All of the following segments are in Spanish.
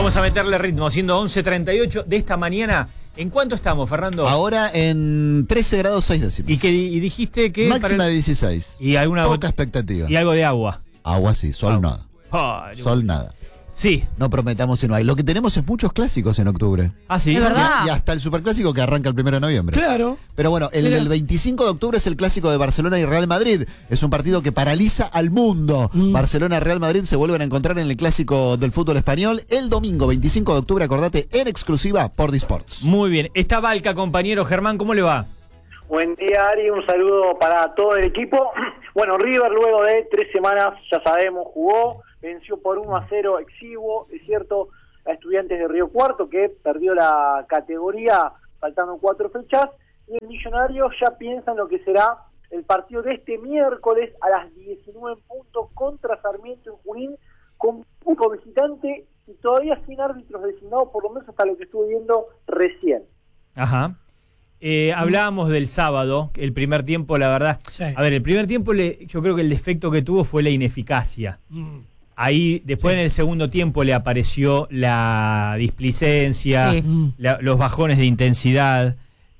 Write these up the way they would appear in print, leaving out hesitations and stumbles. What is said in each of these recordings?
Vamos a meterle ritmo, siendo 11:38 de esta mañana. ¿En cuánto estamos, Fernando? Ahora en 13 grados 6 décimas. Y dijiste que... Máxima de 16. Y alguna poca expectativa. Y algo de agua. Agua sí, sol nada. Sol nada. Sí. No prometamos si no hay. Lo que tenemos es muchos clásicos en octubre. Ah, sí. ¿Es verdad? Y hasta el superclásico que arranca el 1 de noviembre. Claro. Pero bueno, el del 25 de octubre es el clásico de Barcelona y Real Madrid. Es un partido que paraliza al mundo. Barcelona y Real Madrid se vuelven a encontrar en el clásico del fútbol español el domingo 25 de octubre, acordate, en exclusiva por Disports. Muy bien. Está Valca, compañero. Germán, ¿cómo le va? Buen día, Ari, un saludo para todo el equipo. Bueno, River luego de 3 semanas, ya sabemos, jugó, venció por 1-0 exiguo, es cierto, a Estudiantes de Río Cuarto, que perdió la categoría faltando 4 fechas, y el Millonario ya piensa en lo que será el partido de este miércoles a las 19 puntos contra Sarmiento en Junín, con público visitante y todavía sin árbitros designados, por lo menos hasta lo que estuve viendo recién. Ajá. Hablábamos del sábado, el primer tiempo, la verdad. Sí. A ver, el primer tiempo yo creo que el defecto que tuvo fue la ineficacia. Ahí, después en el segundo tiempo le apareció la displicencia, los bajones de intensidad.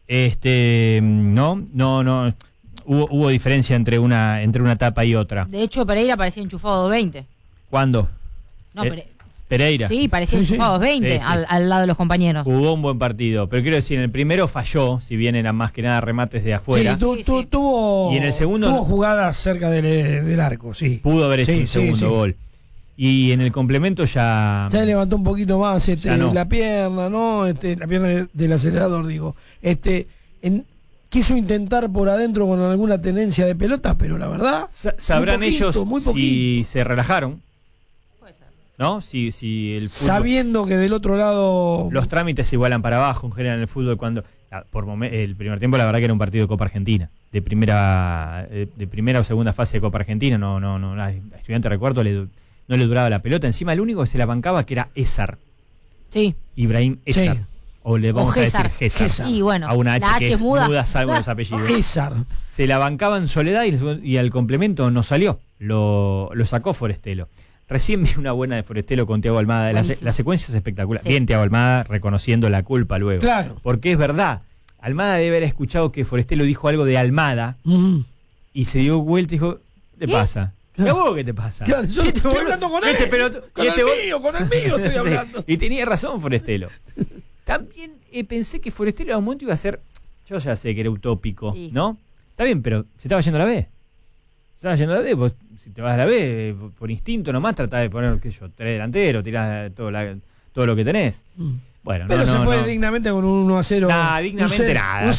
No. Hubo diferencia entre una etapa y otra. De hecho, Pereira parecía enchufado 20. ¿Cuándo? No, Pereira. Sí, parecía enchufado 20 sí. Al lado de los compañeros. Jugó un buen partido, pero quiero decir, en el primero falló, si bien eran más que nada remates de afuera. Sí, tuvo, y en el segundo tuvo jugadas cerca del arco, sí. Pudo haber hecho un segundo gol. Y en el complemento ya levantó un poquito más no. la pierna, ¿no? La pierna del acelerador, digo. Quiso intentar por adentro con alguna tenencia de pelota, pero la verdad... Sabrán ellos si se relajaron. ¿No? Si el fútbol, sabiendo que del otro lado los trámites se igualan para abajo en general en el fútbol, cuando el primer tiempo la verdad que era un partido de Copa Argentina, de primera o segunda fase de Copa Argentina, no a Estudiantes de Recuarto no le duraba la pelota, encima el único que se la bancaba que era Ézar. Sí. Ibrahim Ézar. Sí. O le vamos a decir Gésar. Y bueno, a una H que es muda, salvo los apellidos. Ézar. Se la bancaba en soledad y al complemento no salió, lo sacó Forestelo. Recién vi una buena de Forestelo con Thiago Almada. La secuencia es espectacular. Sí. Bien Thiago Almada reconociendo la culpa luego. Claro. Porque es verdad. Almada debe haber escuchado que Forestelo dijo algo de Almada y se dio vuelta y dijo, ¿qué te pasa? Claro. ¿A vos qué te pasa? Claro, yo estoy hablando con él. Con el mío estoy hablando. Sí. Y tenía razón Forestelo. También pensé que Forestelo a un momento iba a ser, yo ya sé que era utópico, ¿no? Está bien, pero se estaba yendo a la B. Estaba yendo a la B, vos, si te vas a la B, por instinto nomás tratás de poner, qué sé yo, 3 delanteros, tirás todo lo que tenés. Bueno, pero se fue dignamente con un 1-0. Nah, dignamente nada.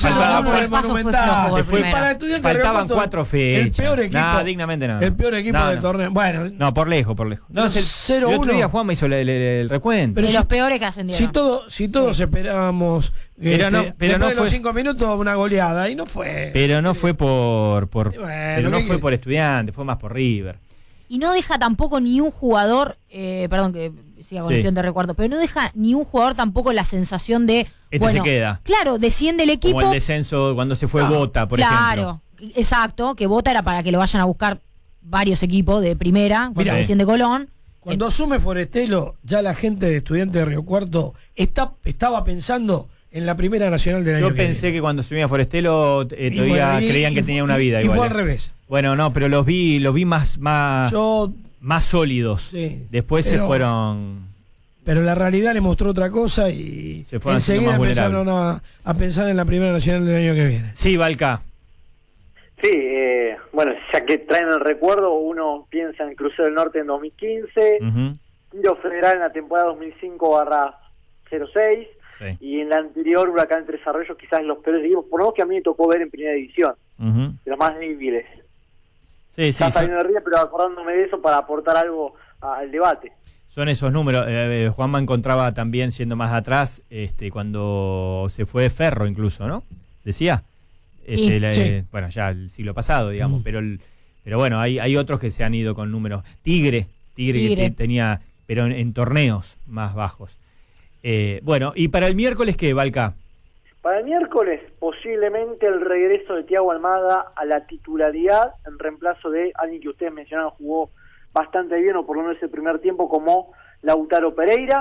Faltaban 4 fechas. El peor equipo. Nah, dignamente nada. El peor equipo del torneo. Bueno. No, por lejos. No, el 0-1. El otro día Juan me hizo el recuento. Pero los peores que ascendieron. Si todos esperábamos pero después de los 5 minutos una goleada, y no fue. Pero no fue pero no fue por Estudiantes, fue más por River. Y no deja tampoco ni un jugador, perdón que siga con Estudiantes de Recuarto, pero no deja ni un jugador tampoco la sensación de, se queda. Claro, desciende el equipo. Como el descenso cuando se fue Bota, por ejemplo. Claro, exacto, que Bota era para que lo vayan a buscar varios equipos de primera, cuando desciende Colón. Cuando asume Forestelo, ya la gente de Estudiantes de Río Cuarto estaba pensando en la primera nacional del año. Yo pensé que cuando asumía Forestelo todavía creían que tenía una vida. Y fue al revés. Bueno, no, pero los vi más sólidos. Sí, después se fueron. Pero la realidad le mostró otra cosa y enseguida empezaron a pensar en la primera nacional del año que viene. Sí, Valca. Sí, bueno, ya que traen el recuerdo, uno piensa en el Crucero del Norte en 2015, Tiro Federal en la temporada 2005/06. Sí. Y en la anterior Huracán Tres Arroyos, quizás los peores equipos, por lo menos que a mí me tocó ver en primera división, de los más débiles. Sí. Está saliendo de River, pero acordándome de eso para aportar algo al debate. Son esos números. Juanma encontraba también, siendo más atrás, cuando se fue Ferro incluso, ¿no? Decía. Sí. Bueno, ya el siglo pasado, digamos, pero bueno, hay otros que se han ido con números. Tigre. Que tenía, pero en torneos más bajos. Bueno, ¿y para el miércoles qué, Valca? Para el miércoles, posiblemente el regreso de Thiago Almada a la titularidad en reemplazo de alguien que ustedes mencionaron jugó bastante bien, o por lo menos el primer tiempo, como Lautaro Pereira.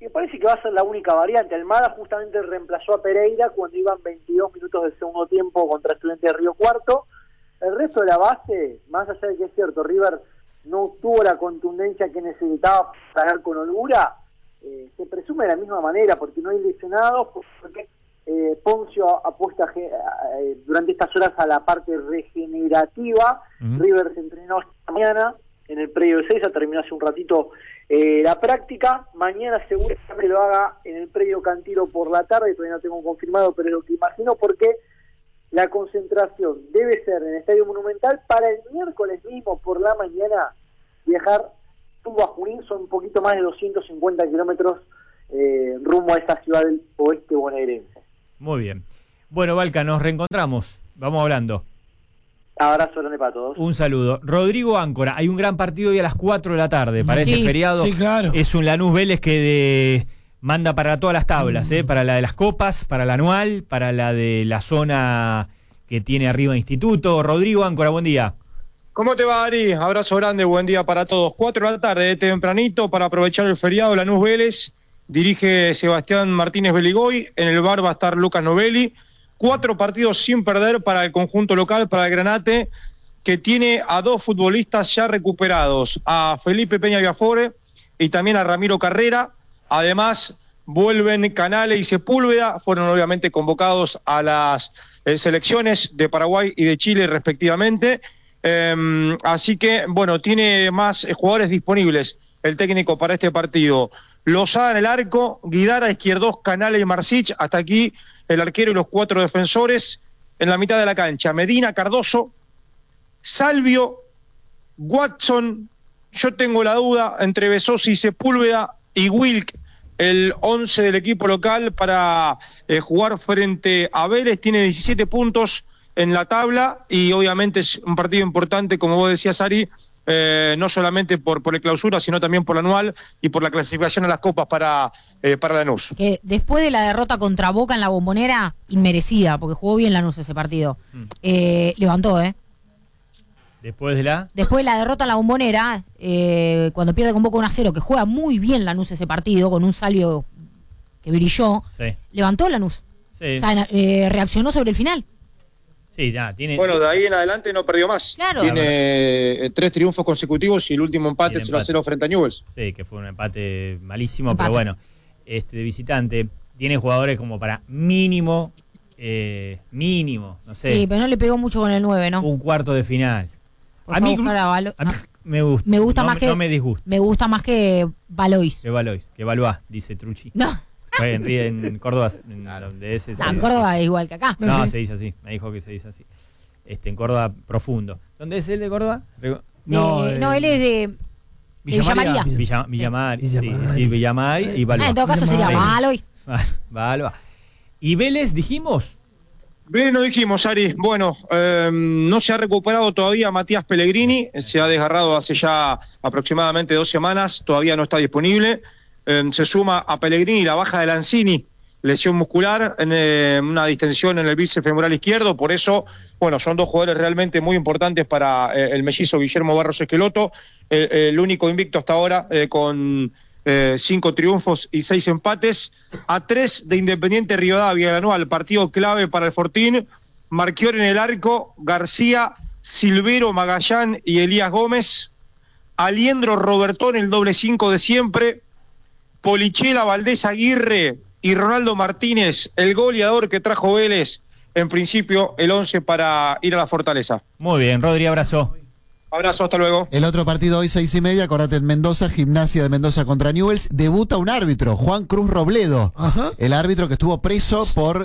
me parece que va a ser la única variante. Almada justamente reemplazó a Pereira cuando iban 22 minutos del segundo tiempo contra Estudiantes de Río Cuarto. El resto de la base, más allá de que es cierto, River no tuvo la contundencia que necesitaba para ganar con holgura, se presume de la misma manera, porque no hay lesionados, porque Poncio apuesta durante estas horas a la parte regenerativa. River se entrenó esta mañana en el predio de Seiza, terminó hace un ratito la práctica. Mañana seguramente lo haga en el predio Cantilo por la tarde, todavía no tengo confirmado, pero es lo que imagino, porque la concentración debe ser en el Estadio Monumental para el miércoles mismo por la mañana viajar rumbo a Junín. Son un poquito más de 250 kilómetros rumbo a esta ciudad del oeste bonaerense. Muy bien. Bueno, Valca, nos reencontramos. Vamos hablando. Abrazo grande para todos. Un saludo. Rodrigo Áncora, hay un gran partido hoy a las 4 de la tarde para este feriado. Sí, claro. Es un Lanús Vélez que manda para todas las tablas, para la de las copas, para la anual, para la de la zona que tiene arriba Instituto. Rodrigo Áncora, buen día. ¿Cómo te va, Ari? Abrazo grande, buen día para todos. 4 de la tarde, tempranito, para aprovechar el feriado, Lanús Vélez. Dirige Sebastián Martínez Beligoy. En el bar va a estar Lucas Novelli. 4 partidos sin perder para el conjunto local, para el Granate, que tiene a 2 futbolistas ya recuperados, a Felipe Peña Viafore y también a Ramiro Carrera. Además, vuelven Canales y Sepúlveda, fueron obviamente convocados a las selecciones de Paraguay y de Chile respectivamente. Así que, bueno, tiene más jugadores disponibles el técnico para este partido. Lozada en el arco, Guidara, Izquierdos, Canales y Marcich. Hasta aquí el arquero y los 4 defensores. En la mitad de la cancha, Medina, Cardoso, Salvio, Watson. Yo tengo la duda entre Besosi, Sepúlveda y Wilk, el 11 del equipo local para jugar frente a Vélez. Tiene 17 puntos en la tabla y obviamente es un partido importante, como vos decías, Ari, no solamente por el clausura, sino también por la anual y por la clasificación a las copas para Lanús. Que después de la derrota contra Boca en la Bombonera, inmerecida, porque jugó bien Lanús ese partido, levantó, Después de la derrota en la Bombonera, cuando pierde con Boca 1-0, que juega muy bien Lanús ese partido, con un Salvio que brilló, levantó Lanús. Sí. O sea, reaccionó sobre el final. Sí, ya, tiene. Bueno, de ahí en adelante no perdió más. Claro. Tiene 3 triunfos consecutivos y el último empate 0-0 frente a Newell's. Sí, que fue un empate malísimo, pero bueno, de visitante. Tiene jugadores como para mínimo, no sé. Sí, pero no le pegó mucho con el 9, ¿no? Un cuarto de final. A mí me gusta. Me gusta más que. No me disgusta. Me gusta más que Valois. Que Valois, dice Trucci. No. En Córdoba, donde es ese. En Córdoba es igual que acá. No, se dice así. Me dijo que se dice así. En Córdoba profundo. ¿Dónde es el de Córdoba? No, él es de Villa María. Villa María. Sí, Villa María y Valois. En todo caso sería Valois. Valois. ¿Y Vélez dijimos? Vélez no dijimos, Ari. Bueno, no se ha recuperado todavía Matías Pellegrini. Se ha desgarrado hace ya aproximadamente 2 semanas. Todavía no está disponible. Se suma a Pellegrini la baja de Lanzini, lesión muscular, en una distensión en el bíceps femoral izquierdo. Por eso, bueno, son 2 jugadores realmente muy importantes para el mellizo Guillermo Barros Esqueloto, el único invicto hasta ahora, con 5 triunfos y 6 empates, a 3 de Independiente Rivadavia, el anual, partido clave para el Fortín. Marquior en el arco, García, Silvero, Magallán y Elías Gómez, Aliendro, Robertón, el doble 5 de siempre, Polichela, Valdés, Aguirre y Ronaldo Martínez, el goleador que trajo Vélez, en principio el 11 para ir a la Fortaleza. Muy bien, Rodri, abrazo. Abrazo, hasta luego. El otro partido hoy 6:30, acordate, en Mendoza, Gimnasia de Mendoza contra Newell's. Debuta un árbitro, Juan Cruz Robledo. Ajá. El árbitro que estuvo preso por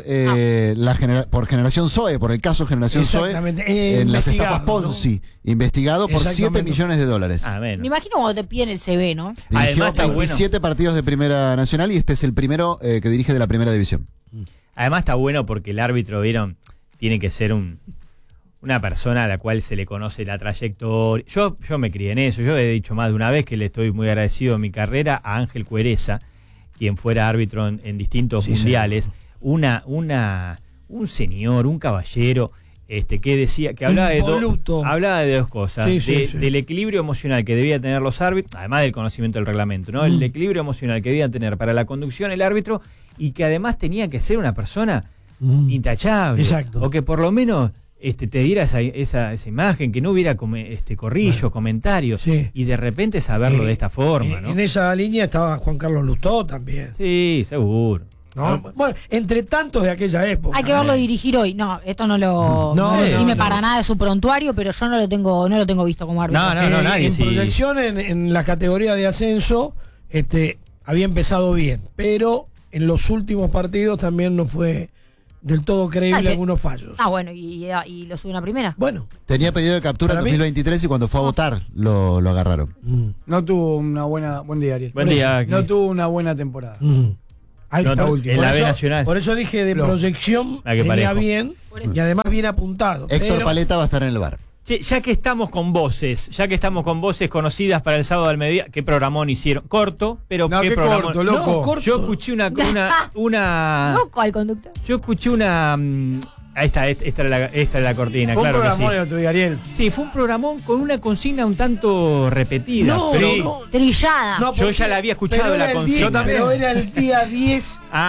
por Generación Zoe, por el caso Generación Zoe, en las estafas Ponzi, ¿no? Investigado por $7 millones. Me imagino cuando te piden el CV, ¿no? Dirigió 27 partidos de Primera Nacional y este es el primero que dirige de la Primera División. Además está bueno porque el árbitro, ¿vieron? Tiene que ser una persona a la cual se le conoce la trayectoria. Yo me crié en eso. Yo he dicho más de una vez que le estoy muy agradecido en mi carrera a Ángel Cuereza, quien fuera árbitro en distintos mundiales. Un señor, un caballero, que decía, que hablaba de dos cosas, Sí. del equilibrio emocional que debía tener los árbitros, además del conocimiento del reglamento, ¿no? El equilibrio emocional que debía tener para la conducción el árbitro, y que además tenía que ser una persona intachable. Exacto. O que por lo menos te diera esa imagen, que no hubiera corrillos, comentarios, y de repente saberlo de esta forma, ¿no? En esa línea estaba Juan Carlos Lustó también. Sí, seguro. ¿No? Bueno, entre tantos de aquella época. Hay que verlo dirigir hoy. No, esto no decime para nada de su prontuario, pero yo no lo tengo visto como árbitro. No, nadie. En proyección, en la categoría de ascenso, había empezado bien, pero en los últimos partidos también no fue del todo creíble algunos fallos. Bueno, y lo suben a primera. Bueno. Tenía pedido de captura en 2023 y cuando fue a votar lo agarraron. No tuvo una buena... Buen día, Ariel. Buen día. No tuvo una buena temporada. Alta última. En la B Nacional. Por eso dije de proyección venía bien y además bien apuntado. Héctor Paleta va a estar en el bar. Che, ya que estamos con voces conocidas para el sábado al mediodía, ¿qué programón hicieron? Corto, pero no, ¿qué programón? Corto, loco. No, corto. Yo escuché una Loco al conductor. Yo escuché una ahí está, esta era la cortina, Fue claro un que sí. programón el otro día, Ariel. Sí, fue un programón con una consigna un tanto repetida. No, pero no. Trillada. yo ya la había escuchado la consigna. Pero era el día 10